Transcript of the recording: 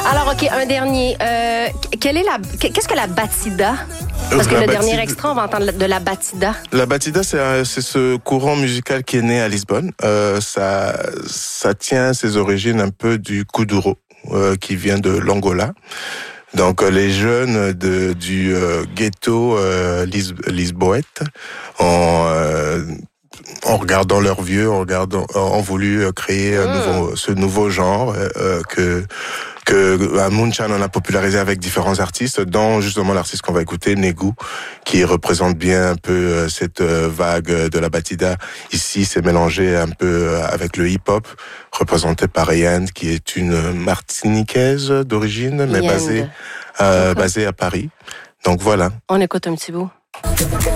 Alors, OK, un dernier. Qu'est-ce que la batida? Parce que le dernier extrait, on va entendre de la batida. La batida, c'est ce courant musical qui est né à Lisbonne. Ça tient ses origines un peu du kuduro, qui vient de l'Angola. Donc les jeunes du ghetto lisboète en regardant leurs vieux, ont voulu créer ce nouveau genre que Moonshine en a popularisé avec différents artistes, dont justement l'artiste qu'on va écouter, Negu, qui représente bien un peu cette vague de la batida. Ici, c'est mélangé un peu avec le hip-hop, représenté par Yand, qui est une martiniquaise d'origine, mais basée à Paris. Donc voilà. On écoute un petit bout.